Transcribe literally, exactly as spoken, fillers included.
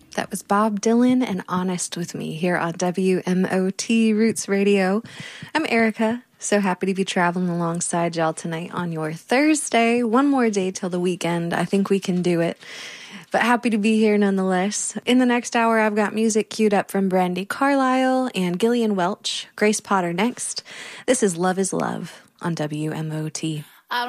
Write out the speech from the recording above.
That was Bob Dylan and Honest With Me here on W M O T Roots Radio. I'm Erica. So happy to be traveling alongside y'all tonight on your Thursday. One more day till the weekend. I think we can do it. But happy to be here nonetheless. In the next hour, I've got music queued up from Brandi Carlile and Gillian Welch. Grace Potter next. This is Love is Love on W M O T.